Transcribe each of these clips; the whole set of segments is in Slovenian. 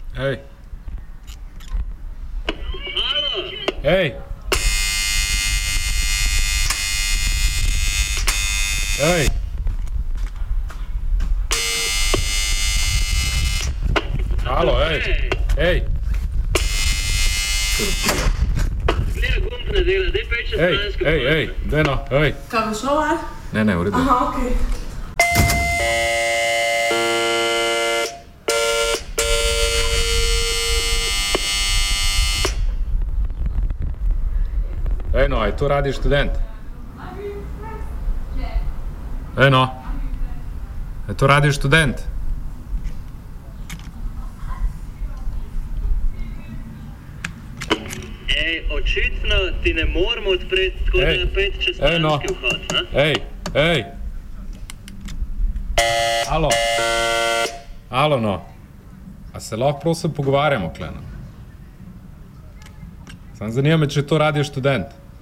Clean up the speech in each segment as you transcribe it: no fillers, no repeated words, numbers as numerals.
Hej. Halo? Hej. Hej. Halo, hej. Hej. Gleda gumb ne dela, daj peč čez stransko. Hej, Deno, hej. Kaj bo šel, ali? Ne, v redu. Aha, okej. Ej no, je to Radio Študent? Ej no. Je to Radio Študent? Očitno ti ne moramo odpreti, tako da je peč čez stranski vhod, ne? Ej. Halo no. A se lahko prosim pogovarjamo, kleno? Sam zanima me, če je to Radio Študent.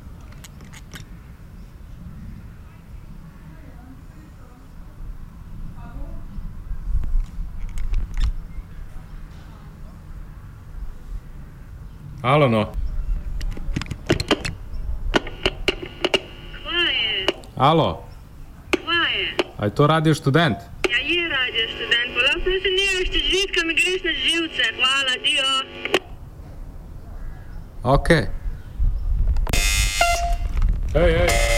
Halo no. Halo. Kva je? A je to Radio Študent? Ja, je Radio Študent, pa lahko se nemaš te žvitka, mi greš na živce. Hvala, dio. Okej. Hej.